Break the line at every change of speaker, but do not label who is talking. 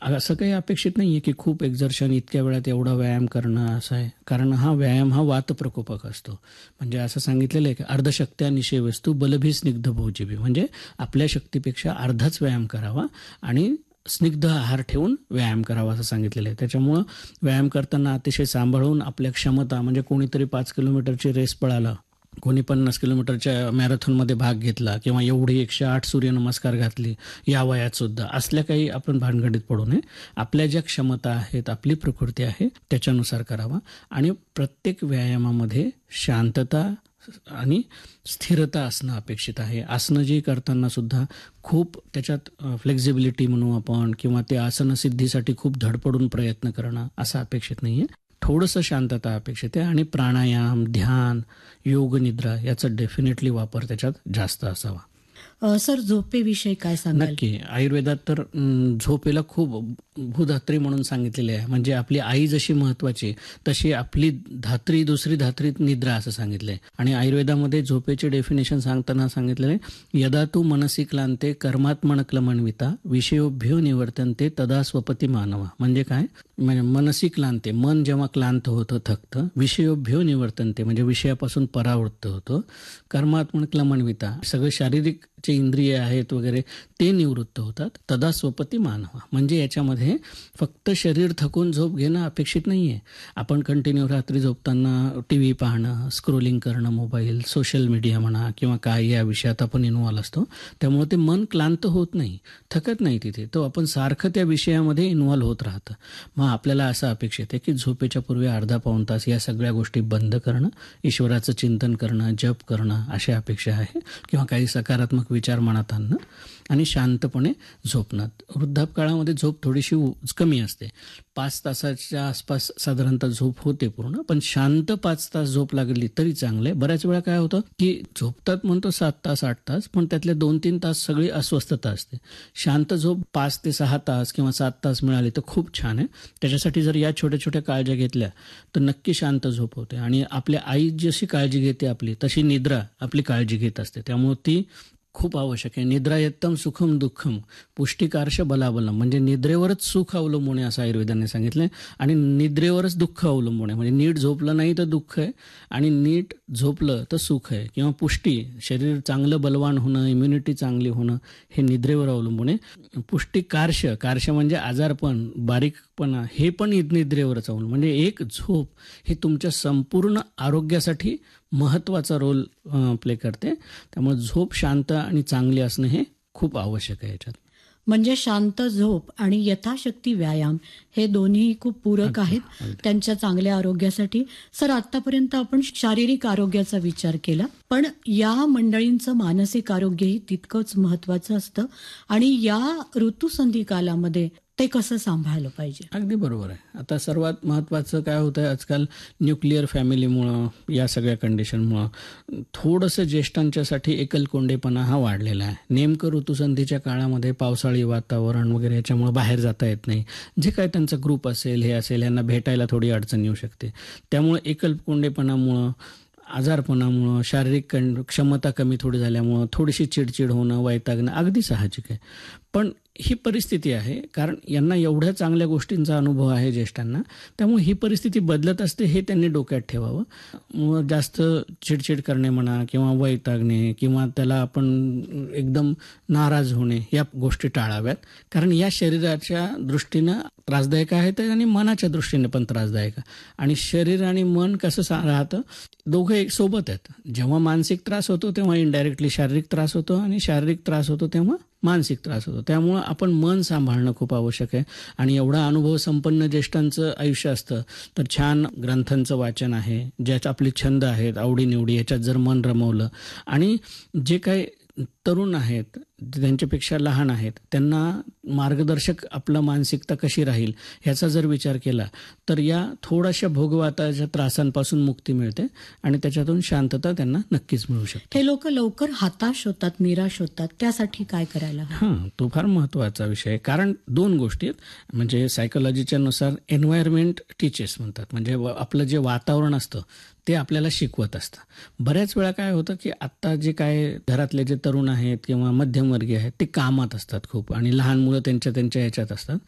असं काही अपेक्षित नाही आहे की खूप एक्झर्शन इतक्या वेळात एवढा व्यायाम करणं असं आहे. कारण हा व्यायाम हा वातप्रकोपक असतो. म्हणजे असं सांगितलेलं आहे की अर्धशक्त्या निषेवस्तू बलभी स्निग्ध भोजिबी, म्हणजे आपल्या शक्तीपेक्षा अर्धाच व्यायाम करावा आणि स्निग्ध आहार ठेवून व्यायाम करावा असं सांगितलेलं आहे. त्याच्यामुळं व्यायाम करताना अतिशय सांभाळून आपल्या क्षमता, म्हणजे कोणीतरी 5 किलोमीटरची रेस पळाला, कोणी 50 किलोमीटरच्या मॅरेथॉनमध्ये भाग घेतला किंवा एवढी 108 सूर्यनमस्कार घातली या वयात सुद्धा, असल्या काही आपण भानगडीत पडू नये. आपल्या ज्या क्षमता आहेत, आपली प्रकृती आहे त्याच्यानुसार करावा. आणि प्रत्येक व्यायामामध्ये शांतता आणि स्थिरता असणं अपेक्षित आहे. आसनं जी करताना सुद्धा खूप त्याच्यात फ्लेक्झिबिलिटी म्हणू आपण, किंवा ते आसन सिद्धीसाठी खूप धडपडून प्रयत्न करणं असं अपेक्षित नाही आहे. थोडंसं शांतता अपेक्षित आहे. आणि प्राणायाम, ध्यान, योग निद्रा याचा डेफिनेटली वापर त्याच्यात जास्त असावा.
सर, झोपेविषयी काय सांगाल?
नक्की. आयुर्वेदात तर झोपेला खूप भूधात्री म्हणून सांगितलेले आहे. म्हणजे आपली आई जशी महत्वाची तशी आपली धात्री, दुसरी धात्री निद्रा असं सांगितलंय. आणि आयुर्वेदामध्ये झोपेचे डेफिनेशन सांगताना सांगितलेले, यदा तू मनसी क्लांते कर्मात्मन क्लमन्विता विषयोभ्यो निवर्तन्ते तदा स्वपती मानवा. म्हणजे काय? म्हणजे मनसी क्लांते, मन जेव्हा क्लांत होतं, थकतं. विषयोभ्यो निवर्तन्ते म्हणजे विषयापासून परावृत्त होतं. कर्मात्मन क्लमन्विता सगळं शारीरिक जे इंद्रिय आहेत वगैरे ते निवृत्त होतात. तदा स्वपती मानवा. म्हणजे याच्यामध्ये फक्त शरीर थकून झोप घेणं अपेक्षित नाही आहे. आपण कंटिन्यू रात्री झोपताना टी व्ही पाहणं, स्क्रोलिंग करणं, मोबाईल, सोशल मीडिया म्हणा किंवा काय, या विषयात आपण इन्व्हॉल्व असतो. त्यामुळे ते मन क्लांत होत नाही, थकत नाही तिथे. तो आपण सारखं त्या विषयामध्ये इन्व्हॉल्व होत राहतं. मग आपल्याला असं अपेक्षित आहे की झोपेच्या पूर्वी अर्धा पाऊण तास या सगळ्या गोष्टी बंद करणं, ईश्वराचं चिंतन करणं, जप करणं अशी अपेक्षा आहे. किंवा काही सकारात्मक विचार मनात आणणं आणि शांतपणे झोपणं. वृद्धापकाळामध्ये झोप थोडीशी कमी असते. 5 तासाच्या आसपास साधारणतः झोप होते पूर्ण, पण शांत 5 तास झोप लागली तरी चांगलं आहे. बऱ्याच वेळा काय होतं की झोपतात म्हणतो 7 तास 8 तास, पण त्यातले 2-3 तास सगळी अस्वस्थता असते. शांत झोप 5 ते 6 तास किंवा 7 तास मिळाली तर खूप छान आहे. त्याच्यासाठी जर या छोट्या छोट्या काळज्या घेतल्या तर नक्की शांत झोप होते. आणि आपल्या आई जशी काळजी घेते आपली, तशी निद्रा आपली काळजी घेत असते. त्यामुळे ती खूप आवश्यक आहे. निद्रा यत्तम सुखम दुःखम पुष्टिकारश बलाबलम, म्हणजे निद्रेवरच सुख अवलंबून आहे असं आयुर्वेदाने सांगितलंय. आणि निद्रेवरच दुःख अवलंबून आहे. म्हणजे नीट झोपलं नाही तर दुःख आहे, आणि नीट झोपलं तर सुख आहे. किंवा पुष्टी, शरीर चांगलं बलवान होणं, इम्युनिटी चांगली होणं, हे निद्रेवर अवलंबून आहे. पुष्टिकारश, कारश म्हणजे आजारपण, बारीकपणा, हे पण निद्रेवरच अवलंबून. म्हणजे एक झोप हे तुमच्या संपूर्ण आरोग्यासाठी महत्त्वाचा रोल प्ले करते. त्यामुळे झोप शांत आणि चांगली असणं हे खूप आवश्यक आहे याच्यात.
म्हणजे शांत झोप आणि यथाशक्ती व्यायाम हे दोन्ही खूप पूरक आहेत त्यांच्या चांगल्या आरोग्यासाठी. सर, आतापर्यंत आपण शारीरिक आरोग्याचा विचार केला, पण या मंडळींचं मानसिक आरोग्यही तितकंच महत्वाचं असतं. आणि या ऋतुसंधी कालामध्ये ते कसं सांभाळलं पाहिजे?
अगदी बरोबर आहे. आता सर्वात महत्त्वाचं काय होतं आहे आजकाल, न्यूक्लिअर फॅमिलीमुळं, या सगळ्या कंडिशनमुळं थोडंसं ज्येष्ठांच्यासाठी एकलकोंडेपणा हा वाढलेला आहे. नेमकं ऋतुसंधीच्या काळामध्ये पावसाळी वातावरण वगैरे याच्यामुळं बाहेर जाता येत नाही. जे काय त्यांचा ग्रुप असेल, हे असेल, यांना भेटायला थोडी अडचण येऊ शकते. त्यामुळं एकलकोंडेपणामुळं, आजारपणामुळं, शारीरिक क्षमता कमी थोडी झाल्यामुळं थोडीशी चिडचिड होणं, वैतागणं अगदी साहजिक आहे. पण ही परिस्थिती आहे, कारण यांना एवढ्या चांगल्या गोष्टींचा अनुभव आहे ज्येष्ठांना. त्यामुळे ही परिस्थिती बदलत असते हे त्यांनी डोक्यात ठेवावं. मग जास्त चिडचिड करणे म्हणा, किंवा वैतागणे, किंवा त्याला आपण एकदम नाराज होणे, या गोष्टी टाळाव्यात. कारण या शरीराच्या दृष्टीनं त्रासदायक आहेत आणि मनाच्या दृष्टीने पण त्रासदायक आहे. आणि शरीर आणि मन कसं राहतं, दोघं एक सोबत आहेत. जेव्हा मानसिक त्रास होतो तेव्हा इनडायरेक्टली शारीरिक त्रास होतो, आणि शारीरिक त्रास होतो तेव्हा मानसिक त्रास होतो. त्यामुळं आपण मन सांभाळणं खूप आवश्यक आहे. आणि एवढा अनुभव संपन्न ज्येष्ठांचं आयुष्य असतं तर छान ग्रंथांचं वाचन आहे, ज्यात आपले छंद आहेत, आवडीनिवडी, याच्यात जर मन रमवलं, आणि जे काही तरुण आहेत, त्यांच्यापेक्षा लहान आहेत, त्यांना मार्गदर्शक आपलं मानसिकता कशी राहील ह्याचा जर विचार केला तर या थोड्याशा भोगवाताच्या त्रासांपासून मुक्ती मिळते आणि त्याच्यातून शांतता त्यांना नक्कीच मिळू शकते.
हे लोक लवकर हताश होतात, निराश होतात, त्यासाठी काय करायला?
तो फार महत्त्वाचा विषय आहे. कारण 2 गोष्टी आहेत. म्हणजे सायकोलॉजीच्या नुसार एन्व्हायरमेंट टीचेस म्हणतात. म्हणजे आपलं जे वातावरण असतं ते आपल्याला शिकवत असतं. बऱ्याच वेळा काय होतं की आत्ता जे काय घरातले जे तरुण आहेत किंवा मध्यमवर्गीय आहेत ते कामात असतात खूप, आणि लहान मुलं त्यांच्या ह्याच्यात असतात.